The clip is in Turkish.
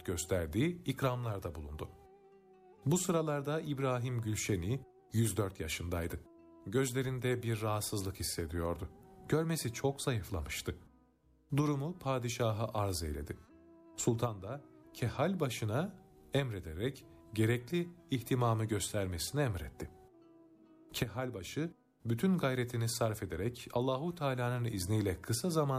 rağbet gösterdiği ikramlarda bulundu. Bu sıralarda İbrahim Gülşeni 104 yaşındaydı. Gözlerinde bir rahatsızlık hissediyordu. Görmesi çok zayıflamıştı. Durumu padişaha arz eyledi. Sultan da kehal başına emrederek gerekli ihtimamı göstermesini emretti. Kehalbaşı bütün gayretini sarf ederek Allahu Teala'nın izniyle kısa zaman